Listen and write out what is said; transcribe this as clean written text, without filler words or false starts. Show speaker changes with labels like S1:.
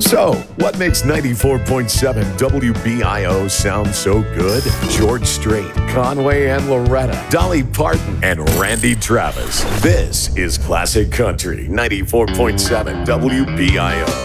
S1: So, what makes 94.7 WBIO sound so good? George Strait, Conway and Loretta, Dolly Parton, and Randy Travis. This is Classic Country 94.7 WBIO.